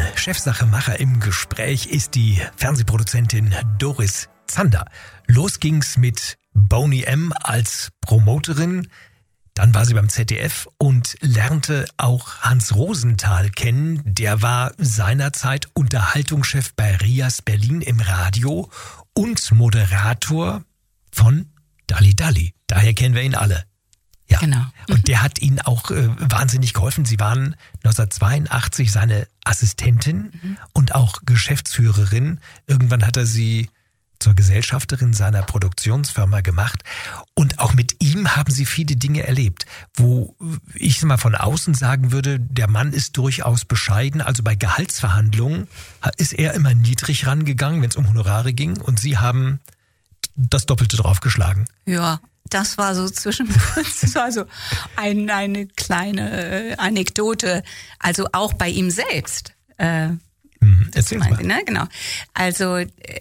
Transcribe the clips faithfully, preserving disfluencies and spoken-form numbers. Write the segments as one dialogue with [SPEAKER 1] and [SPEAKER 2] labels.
[SPEAKER 1] Chefsachemacher im Gespräch ist die Fernsehproduzentin Doris Zander. Los ging's mit Boney M. als Promoterin. Dann war sie beim Z D F und lernte auch Hans Rosenthal kennen. Der war seinerzeit Unterhaltungschef bei Rias Berlin im Radio und Moderator von Dalli Dalli. Daher kennen wir ihn alle. Ja.
[SPEAKER 2] Genau.
[SPEAKER 1] Und der hat ihnen auch äh, wahnsinnig geholfen. Sie waren neunzehnhundertzweiundachtzig seine Assistentin mhm. und auch Geschäftsführerin. Irgendwann hat er sie zur Gesellschafterin seiner Produktionsfirma gemacht. Und auch mit ihm haben sie viele Dinge erlebt, wo ich mal von außen sagen würde, der Mann ist durchaus bescheiden. Also bei Gehaltsverhandlungen ist er immer niedrig rangegangen, wenn es um Honorare ging. Und sie haben das Doppelte draufgeschlagen.
[SPEAKER 2] Ja, das war so zwischen uns, das war so ein, eine kleine Anekdote. Also auch bei ihm selbst. Äh,
[SPEAKER 1] Erzähl mal.
[SPEAKER 2] Ne? Genau. Also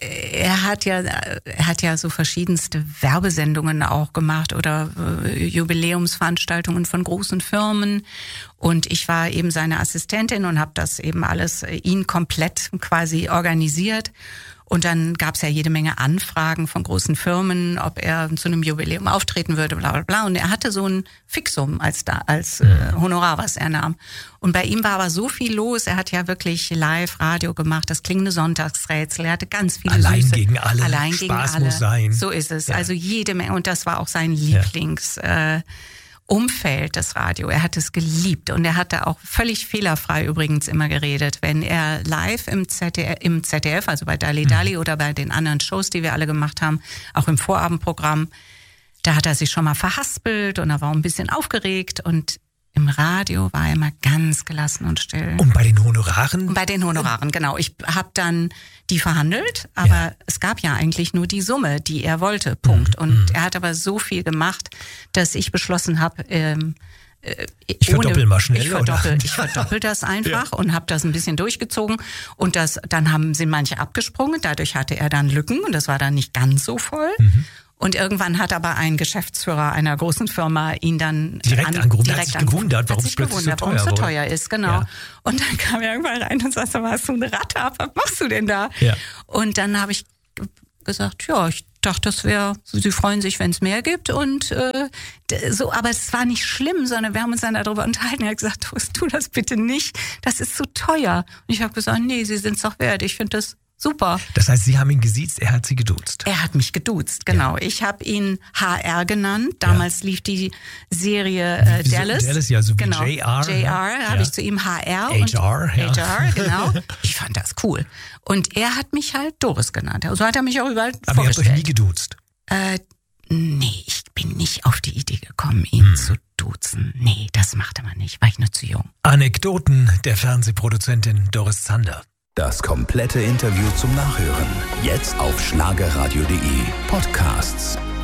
[SPEAKER 2] er hat ja, er hat ja so verschiedenste Werbesendungen auch gemacht oder äh, Jubiläumsveranstaltungen von großen Firmen. Und ich war eben seine Assistentin und habe das eben alles äh, ihn komplett quasi organisiert. Und dann gab es ja jede Menge Anfragen von großen Firmen, ob er zu einem Jubiläum auftreten würde, bla bla bla. Und er hatte so ein Fixum als da als äh, Honorar, was er nahm. Und bei ihm war aber so viel los. Er hat ja wirklich Live-Radio gemacht, das klingende Sonntagsrätsel. Er hatte ganz viele
[SPEAKER 1] Allein
[SPEAKER 2] süße,
[SPEAKER 1] gegen alle.
[SPEAKER 2] Allein
[SPEAKER 1] Spaß
[SPEAKER 2] gegen alle.
[SPEAKER 1] Muss sein.
[SPEAKER 2] So ist es.
[SPEAKER 1] Ja.
[SPEAKER 2] Also jede Menge. Und das war auch sein Lieblings. Ja. Äh, Umfeld, das Radio. Er hat es geliebt und er hatte auch völlig fehlerfrei übrigens immer geredet. Wenn er live im Z D F, im Z D F, also bei Dalli Dalli mhm. oder bei den anderen Shows, die wir alle gemacht haben, auch im Vorabendprogramm, da hat er sich schon mal verhaspelt und er war ein bisschen aufgeregt und im Radio war er immer ganz gelassen und still.
[SPEAKER 1] Und bei den Honoraren?
[SPEAKER 2] Und bei den Honoraren, genau. Ich habe dann die verhandelt, aber ja. es gab ja eigentlich nur die Summe, die er wollte, Punkt. Mhm. Und er hat aber so viel gemacht, dass ich beschlossen habe, ähm, äh,
[SPEAKER 1] ich verdoppel mal schnell,
[SPEAKER 2] ich verdoppel,
[SPEAKER 1] oder?
[SPEAKER 2] ich verdoppel das einfach
[SPEAKER 1] ja.
[SPEAKER 2] und habe das ein bisschen durchgezogen. Und das, dann haben sind manche abgesprungen, dadurch hatte er dann Lücken und das war dann nicht ganz so voll. Mhm. Und irgendwann hat aber ein Geschäftsführer einer großen Firma ihn dann
[SPEAKER 1] direkt
[SPEAKER 2] an,
[SPEAKER 1] angerufen,
[SPEAKER 2] direkt
[SPEAKER 1] hat sich
[SPEAKER 2] angerufen,
[SPEAKER 1] gewundert, warum
[SPEAKER 2] hat
[SPEAKER 1] es
[SPEAKER 2] sich
[SPEAKER 1] plötzlich
[SPEAKER 2] gewundert,
[SPEAKER 1] so
[SPEAKER 2] warum
[SPEAKER 1] teuer,
[SPEAKER 2] es so
[SPEAKER 1] wurde.
[SPEAKER 2] teuer ist, genau. Ja. Und dann kam er irgendwann rein und sagte, hast du eine Ratte ab, was machst du denn da?
[SPEAKER 1] Ja.
[SPEAKER 2] Und dann habe ich gesagt, ja, ich dachte, das wäre, sie freuen sich, wenn es mehr gibt und äh, so, aber es war nicht schlimm, sondern wir haben uns dann darüber unterhalten. Er hat gesagt, tu das bitte nicht, das ist zu teuer. Und ich habe gesagt, nee, sie sind es doch wert, ich finde das super.
[SPEAKER 1] Das heißt, Sie haben ihn gesiezt, er hat Sie geduzt.
[SPEAKER 2] Er hat mich geduzt, genau. Ja. Ich habe ihn H R genannt. Damals ja. lief die Serie äh,
[SPEAKER 1] wie,
[SPEAKER 2] Dallas.
[SPEAKER 1] Dallas, ja, so wie
[SPEAKER 2] genau.
[SPEAKER 1] J R.
[SPEAKER 2] J R, ja. habe ich zu ihm H R.
[SPEAKER 1] H R,
[SPEAKER 2] und
[SPEAKER 1] ja.
[SPEAKER 2] H R, genau. Ich fand das cool. Und er hat mich halt Doris genannt. So hat er mich auch überall
[SPEAKER 1] Aber
[SPEAKER 2] vorgestellt.
[SPEAKER 1] ihr habt euch nie geduzt?
[SPEAKER 2] Äh, nee, ich bin nicht auf die Idee gekommen, ihn hm. zu duzen. Nee, das machte man nicht, war ich nur zu jung.
[SPEAKER 1] Anekdoten der Fernsehproduzentin Doris Zander.
[SPEAKER 3] Das komplette Interview zum Nachhören. Jetzt auf schlagerradio punkt de Podcasts.